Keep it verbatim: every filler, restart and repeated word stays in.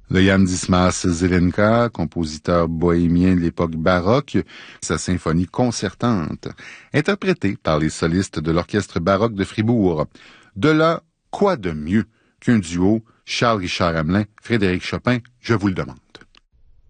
Le Jan Dismas Zelenka, compositeur bohémien de l'époque baroque, sa symphonie concertante, interprétée par les solistes de l'Orchestre baroque de Fribourg. De là, quoi de mieux qu'un duo Charles-Richard Hamelin, Frédéric Chopin, je vous le demande.